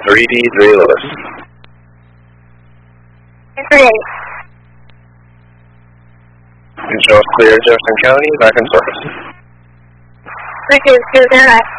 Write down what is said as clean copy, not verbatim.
3D3 Lewis. 38. Control clear, Jefferson County, back in service. 3209.